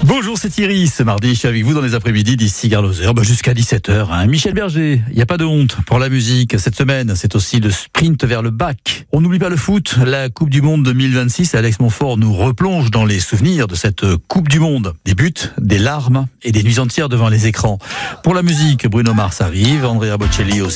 Bonjour, c'est Thierry. Ce mardi, je suis avec vous dans les après-midi d'ici vers 11h jusqu'à 17h. Michel Berger, il n'y a pas de honte pour la musique. Cette semaine, c'est aussi le sprint vers le bac. On n'oublie pas le foot. La Coupe du Monde 2026, Alex Montfort nous replonge dans les souvenirs de cette Coupe du Monde. Des buts, des larmes et des nuits entières devant les écrans. Pour la musique, Bruno Mars arrive, Andrea Bocelli aussi.